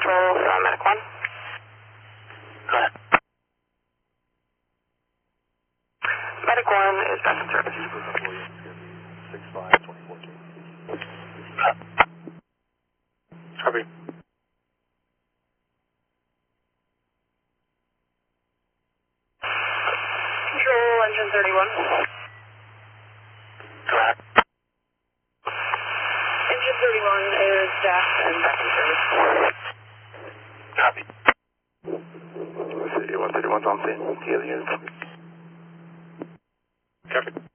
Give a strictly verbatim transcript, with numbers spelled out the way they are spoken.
Control, uh, Medic one. Go ahead. Medic one is back in service. six five twenty fourteen. Copy. Control, engine thirty-one. Go ahead. Engine thirty-one is staffed and back in service. Copy. one thirty-one's on scene. T L units. Copy.